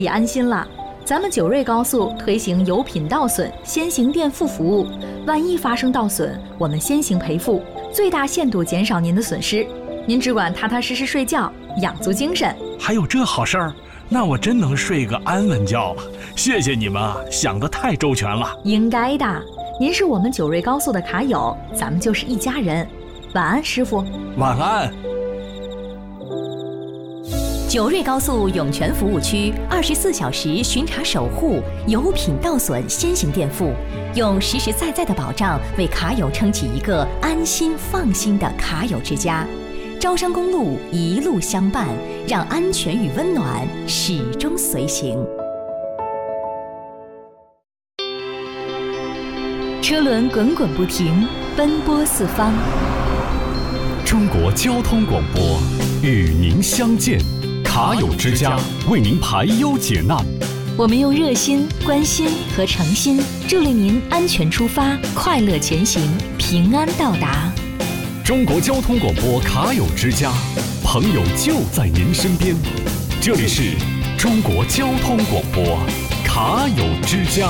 也安心了。咱们九瑞高速推行有品到损先行垫付服务，万一发生盗损，我们先行赔付，最大限度减少您的损失。您只管踏踏实实睡觉，养足精神。 还有这好事儿？那我真能睡个安稳觉了。谢谢你们啊，想得太周全了。 应该的，您是我们九瑞高速的卡友，咱们就是一家人。晚安，师傅。 晚安。 九瑞高速涌泉服务区24小时巡查守护，有品到损先行垫付，用实实在在的保障为卡友撑起一个安心放心的卡友之家。招商公路一路相伴，让安全与温暖始终随行。 车轮滚滚不停，奔波四方。 中国交通广播与您相见，卡友之家为您排忧解难。 我们用热心、关心和诚心助力您安全出发，快乐前行，平安到达。 中国交通广播卡友之家，朋友就在您身边。这里是中国交通广播卡友之家。